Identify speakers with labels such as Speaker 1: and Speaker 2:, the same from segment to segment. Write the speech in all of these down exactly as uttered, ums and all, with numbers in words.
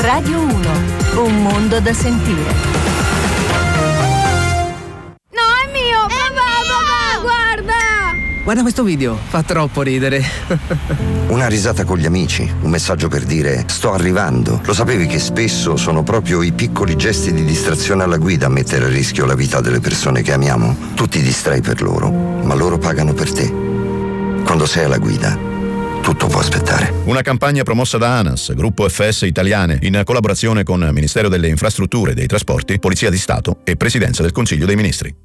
Speaker 1: Radio uno, un mondo da sentire.
Speaker 2: No, è mio! È papà, mio! Papà, guarda!
Speaker 3: Guarda questo video, fa troppo ridere.
Speaker 4: Una risata con gli amici, un messaggio per dire sto arrivando. Lo sapevi che spesso sono proprio i piccoli gesti di distrazione alla guida a mettere a rischio la vita delle persone che amiamo? Tu ti distrai per loro, ma loro pagano per te. Quando sei alla guida, tutto può aspettare.
Speaker 5: Una campagna promossa da ANAS, Gruppo F S Italiane, in collaborazione con Ministero delle Infrastrutture e dei Trasporti, Polizia di Stato e Presidenza del Consiglio dei Ministri.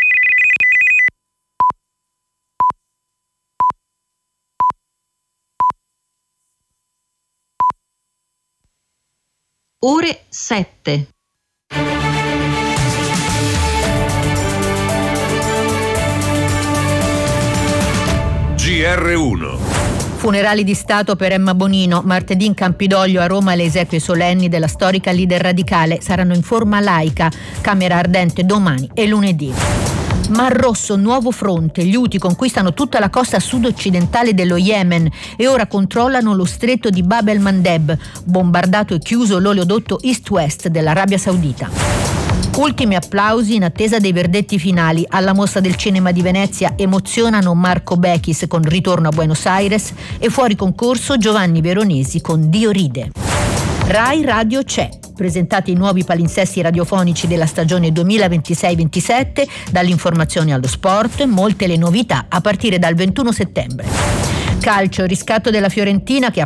Speaker 6: Ore sette.
Speaker 7: G R uno.
Speaker 8: Funerali di Stato per Emma Bonino. Martedì in Campidoglio a Roma le esequie solenni della storica leader radicale saranno in forma laica. Camera ardente domani e lunedì. Mar Rosso, nuovo fronte. Gli Houthi conquistano tutta la costa sud-occidentale dello Yemen e ora controllano lo stretto di Bab el-Mandeb. Bombardato e chiuso l'oleodotto East-West dell'Arabia Saudita. Ultimi applausi in attesa dei verdetti finali. Alla Mostra del Cinema di Venezia emozionano Marco Bechis con Ritorno a Buenos Aires e fuori concorso Giovanni Veronesi con Dioride. Rai Radio c'è. Presentati i nuovi palinsesti radiofonici della stagione duemilaventisei ventisette, dall'informazione allo sport, molte le novità a partire dal ventuno settembre. Calcio, riscatto della Fiorentina che ha